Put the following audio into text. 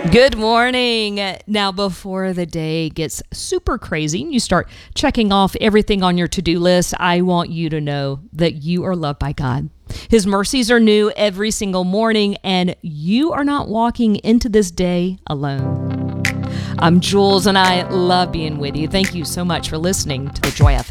Good morning. Now, before the day gets super crazy and you start checking off everything on your to-do list, I want you to know that you are loved by God. His mercies are new every single morning, and you are not walking into this day alone. I'm Jules, and I love being with you. Thank you so much for listening to the Joy FM.